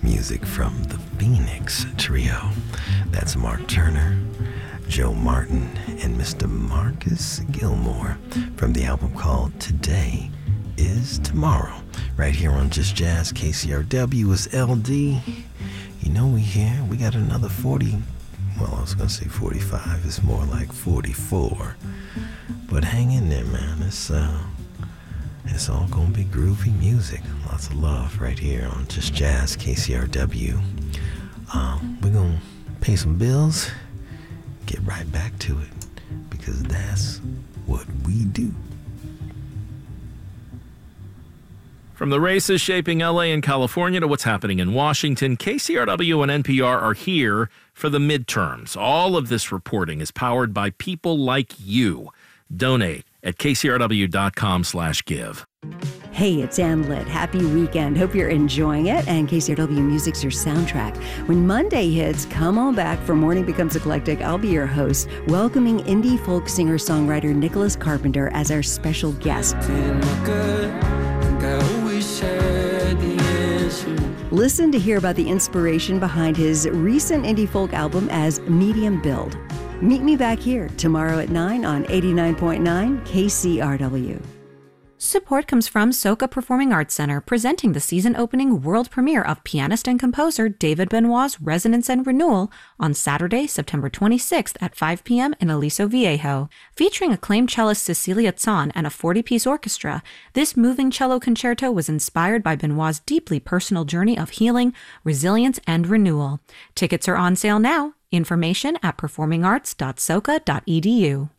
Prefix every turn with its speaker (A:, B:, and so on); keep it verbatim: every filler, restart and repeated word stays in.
A: music from the Phoenix Trio. That's Mark Turner, Joe Martin, and Mister Marcus Gilmore from the album called Today is Tomorrow. Right here on Just Jazz. K C R W is L D. You know we here. We got another forty. Well, I was going to say forty-five. It's more like forty-four. But hang in there, man. It's, uh, it's all going to be groovy music. Lots of love right here on Just Jazz, K C R W. Um, we're going to pay some bills, get right back to it, because that's what we do.
B: From the races shaping L A and California to what's happening in Washington, K C R W and N P R are here for the midterms. All of this reporting is powered by people like you. Donate at kcrw.com slash give.
C: Hey, it's Ann Litt. Happy weekend. Hope you're enjoying it. And K C R W Music's your soundtrack. When Monday hits, come on back for Morning Becomes Eclectic. I'll be your host, welcoming indie folk singer-songwriter Nicholas Carpenter as our special guest. Listen to hear about the inspiration behind his recent indie folk album as Medium Build. Meet me back here tomorrow at nine on eighty-nine point nine K C R W.
D: Support comes from Soka Performing Arts Center, presenting the season-opening world premiere of pianist and composer David Benoit's Resonance and Renewal on Saturday, September twenty-sixth at five p.m. in Aliso Viejo. Featuring acclaimed cellist Cecilia Zahn and a forty-piece orchestra, this moving cello concerto was inspired by Benoit's deeply personal journey of healing, resilience, and renewal. Tickets are on sale now. Information at performing arts dot soka dot e d u.